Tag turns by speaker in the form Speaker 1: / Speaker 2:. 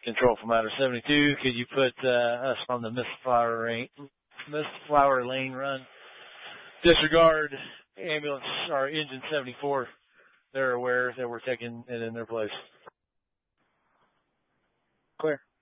Speaker 1: Control from Outer 72. Could you put us on the Mist Flower Lane run? Disregard ambulance or engine 74. They're aware that we're taking it in their place.
Speaker 2: Clear.